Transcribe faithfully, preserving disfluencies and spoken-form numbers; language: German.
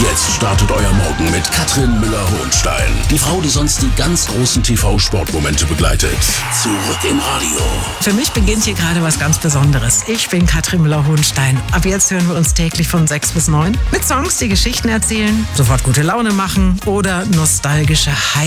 Jetzt startet euer Morgen mit Katrin Müller-Hohenstein. Die Frau, die sonst die ganz großen T V-Sportmomente begleitet. Zurück im Radio. Für mich beginnt hier gerade was ganz Besonderes. Ich bin Katrin Müller-Hohenstein. Ab jetzt hören wir uns täglich von sechs bis neun mit Songs, die Geschichten erzählen, sofort gute Laune machen oder nostalgische Highlights